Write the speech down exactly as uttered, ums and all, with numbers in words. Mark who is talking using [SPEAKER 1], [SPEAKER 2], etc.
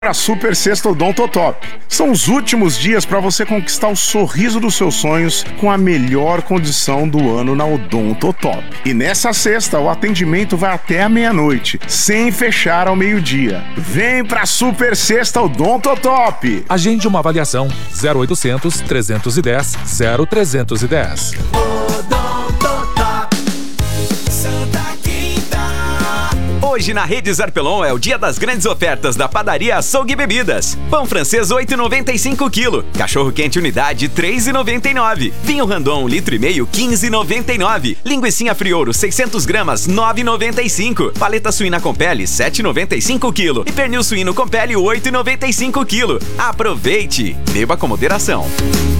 [SPEAKER 1] A Super Sexta Odontotop. São os últimos dias para você conquistar o sorriso dos seus sonhos com a melhor condição do ano na Odontotop. E nessa sexta, o atendimento vai até a meia-noite, sem fechar ao meio-dia. Vem pra Super Sexta Odontotop!
[SPEAKER 2] Agende uma avaliação zero oitocentos, trezentos e dez, zero trezentos e dez.
[SPEAKER 3] Hoje na Rede Zarpelon é o dia das grandes ofertas da padaria Açougue Bebidas. Pão francês oito reais e noventa e cinco quilo. Cachorro quente unidade três reais e noventa e nove. Vinho Randon um litro e meio quinze reais e noventa e nove. Linguicinha Friouro seiscentos gramas nove reais e noventa e cinco. Paleta suína com pele sete reais e noventa e cinco quilo. E pernil suíno com pele oito reais e noventa e cinco quilo. Aproveite! Beba com moderação.